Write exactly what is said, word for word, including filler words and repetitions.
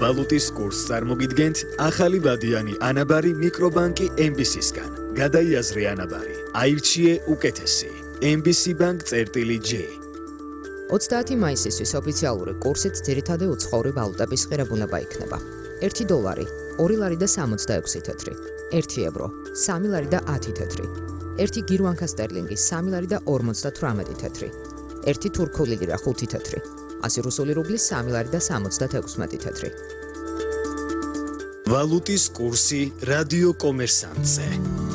ვალუტის კურსს წარმოგიდგენთ ახალი ვადიანი ანაბარი მიკრობანკი ემ ბი სისგან. გადაიაზრე ანაბარი, აირჩიე უკეთესი. ემ ბი სი Bank წერტილი J. ოცდაათი მაისისთვის ოფიციალური კურსით ძირითადი უცხოური ვალუტების ღირებულება იქნება. ერთი დოლარი, ორი ლარი და სამოცდაექვსი თეთრი, ერთი ევრო, სამი ლარი და ათი თეთრი, ერთი გირვანკა სტერლინგი, სამი ლარი და ორმოცდათვრამეტი თეთრი, ერთი თურქული ლირა, ხუთი თეთრი, ასი რუსული რუბლი, სამი ლარი და სამოცდათექვსმეტი თეთრი. ვალუტის კურსი რადიო კომერსანტზე.